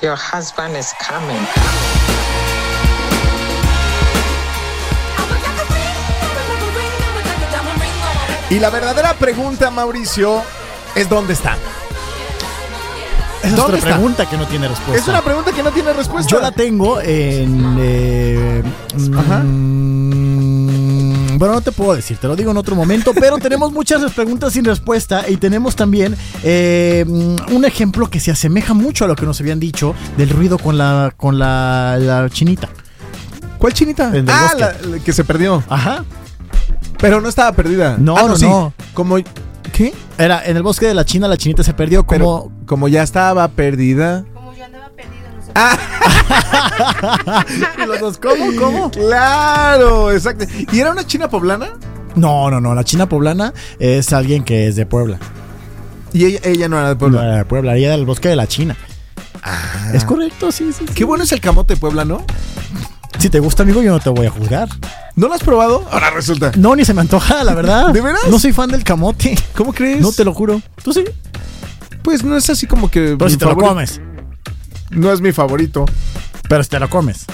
Your husband is coming. Y la verdadera pregunta, Mauricio, es ¿dónde está? Es otra pregunta que no tiene respuesta. Es una pregunta que no tiene respuesta. Yo la tengo en... bueno, no te puedo decir, te lo digo en otro momento, pero tenemos muchas preguntas sin respuesta y tenemos también un ejemplo que se asemeja mucho a lo que nos habían dicho del ruido con la chinita. ¿Cuál chinita? La que se perdió. Ajá. Pero no estaba perdida. No. Sí. Como... ¿Qué? Era en el bosque de la China, la chinita se perdió como... Pero, como ya estaba perdida. Como yo andaba perdida, no sé. ¿Y los dos cómo? Claro, exacto. ¿Y era una china poblana? No, la china poblana es alguien que es de Puebla. Y ella no era de Puebla. No era de Puebla, ella era del bosque de la China. Es correcto, sí. Qué bueno es el camote de Puebla, ¿no? Si te gusta, amigo, yo no te voy a juzgar. ¿No lo has probado? Ahora resulta. No, ni se me antoja, la verdad. ¿De veras? No soy fan del camote. ¿Cómo crees? No te lo juro. ¿Tú sí? Pues no es así como que... Pero si te lo comes. No es mi favorito. Pero si te lo comes.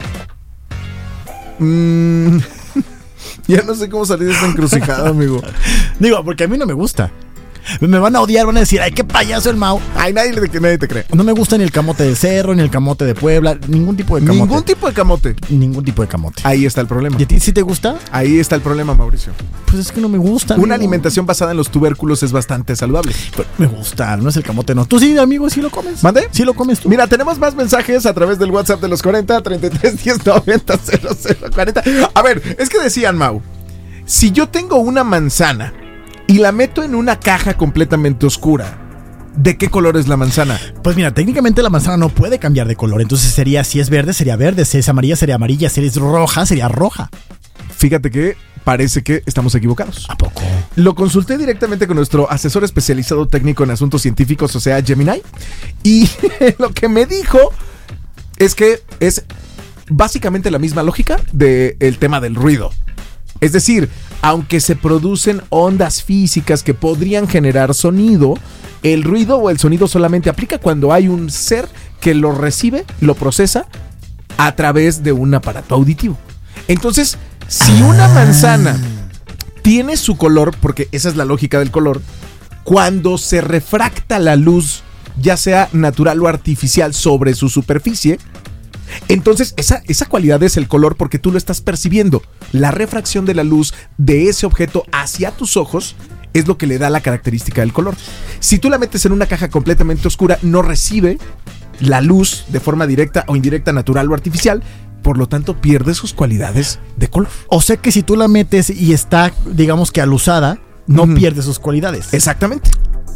Ya no sé cómo salir de esta encrucijada, amigo. Digo, porque a mí no me gusta. Me van a odiar, van a decir, ay, qué payaso el Mau. Ay, nadie te cree. No me gusta ni el camote del cerro, ni el camote de Puebla, ningún tipo de camote. Ningún tipo de camote. Ahí está el problema. ¿Y a ti sí te gusta? Ahí está el problema, Mauricio. Pues es que no me gusta. Una alimentación basada en los tubérculos es bastante saludable. Pero me gusta, no es el camote, no. ¿Tú sí, amigo, sí lo comes? ¿Mande? ¿Sí lo comes tú? Mira, tenemos más mensajes a través del WhatsApp de los 40 33 10 90 00 40. A ver, es que decían, Mau, si yo tengo una manzana y la meto en una caja completamente oscura, ¿de qué color es la manzana? Pues mira, técnicamente la manzana no puede cambiar de color. Entonces sería, si es verde, sería verde. Si es amarilla, sería amarilla. Si es roja, sería roja. Fíjate que parece que estamos equivocados. ¿A poco? Lo consulté directamente con nuestro asesor especializado técnico en asuntos científicos, o sea, Gemini. Y lo que me dijo es que es básicamente la misma lógica del tema del ruido. Es decir, aunque se producen ondas físicas que podrían generar sonido, el ruido o el sonido solamente aplica cuando hay un ser que lo recibe, lo procesa a través de un aparato auditivo. Entonces, si una manzana tiene su color, porque esa es la lógica del color, cuando se refracta la luz, ya sea natural o artificial, sobre su superficie, entonces esa cualidad es el color porque tú lo estás percibiendo. La refracción de la luz de ese objeto hacia tus ojos es lo que le da la característica del color. Si tú la metes en una caja completamente oscura, no recibe la luz de forma directa o indirecta, natural o artificial, por lo tanto pierde sus cualidades de color. O sea que si tú la metes y está, digamos que alusada, no pierde sus cualidades. Exactamente.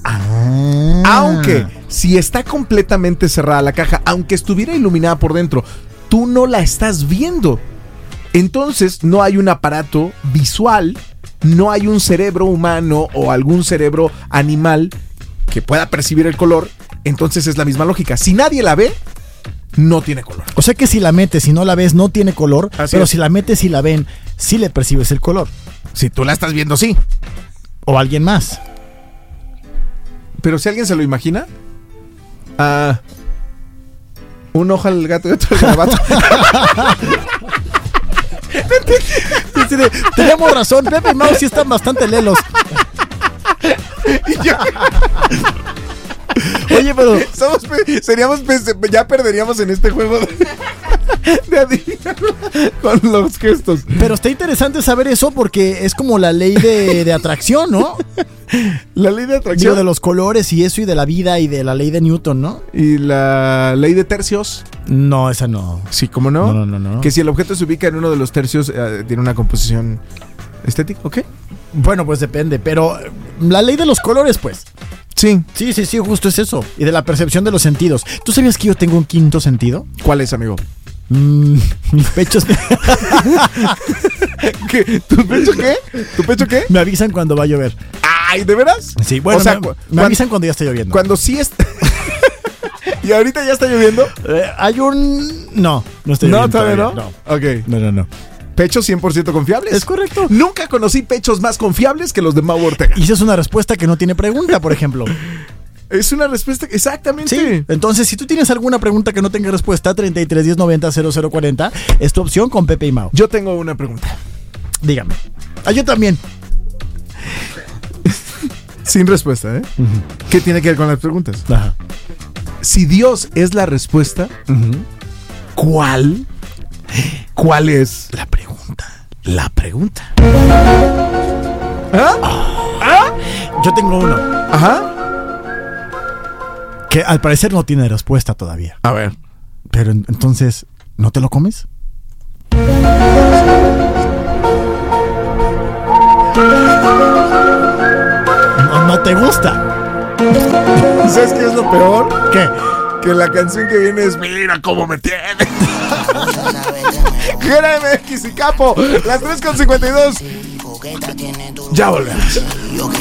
Aunque si está completamente cerrada la caja, aunque estuviera iluminada por dentro, tú no la estás viendo. Entonces no hay un aparato visual, no hay un cerebro humano o algún cerebro animal que pueda percibir el color. Entonces es la misma lógica. Si nadie la ve, no tiene color. O sea que si la metes y no la ves, no tiene color. Así pero es. si la metes y la ven, sí le percibes el color. Si tú la estás viendo, sí. O alguien más. Pero si alguien se lo imagina, un ojo al gato y otro al garabato. Tenemos razón, Pepe y Mau sí están bastante lelos. Oye, pero ya perderíamos en este juego de adivinar con los gestos. Pero está interesante saber eso porque es como la ley de atracción, ¿no? La ley de atracción. Digo, de los colores y eso, y de la vida y de la ley de Newton, ¿no? Y la ley de tercios. No, esa no. Sí, ¿cómo no? No. Que si el objeto se ubica en uno de los tercios, tiene una composición estética, ¿ok? Bueno, pues depende, pero la ley de los colores, pues. Sí. Sí, justo es eso. Y de la percepción de los sentidos. ¿Tú sabías que yo tengo un quinto sentido? ¿Cuál es, amigo? Mis pechos. ¿Qué? ¿Tu pecho qué? ¿Tu pecho qué? Me avisan cuando va a llover. Ay, ¿de veras? Sí, bueno, o sea, me avisan cuando ya está lloviendo. Cuando sí está... ¿Y ahorita ya está lloviendo? Hay un... No está lloviendo. ¿No, todavía no? No. Ok. No. Pechos 100% confiables. Es correcto. Nunca conocí pechos más confiables que los de Mau Ortega. Y esa es una respuesta que no tiene pregunta, por ejemplo. Es una respuesta, exactamente. Sí, entonces si tú tienes alguna pregunta que no tenga respuesta, 33 10 90 0040 es tu opción con Pepe y Mau. Yo tengo una pregunta. Dígame. Yo también. Sin respuesta, ¿eh? ¿Qué tiene que ver con las preguntas? Ajá. Si Dios es la respuesta, ¿cuál es La pregunta. Yo tengo uno Ajá. que al parecer no tiene respuesta todavía. A ver. Pero entonces, ¿no te lo comes? No te gusta. ¿Sabes qué es lo peor? ¿Qué? Que la canción que viene es Mira cómo me tiene. GRMX y Capo, las 3:52. Ya volvemos.